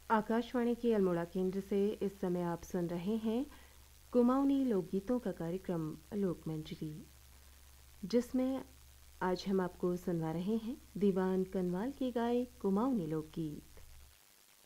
आकाशवाणी के अल्मोड़ा केंद्र से इस समय आप सुन रहे हैं कुमाऊनी लोकगीतों का कार्यक्रम लोकमंजरी, जिसमें आज हम आपको सुनवा रहे हैं दीवान कनवाल के गाए कुमाऊनी लोकगीत।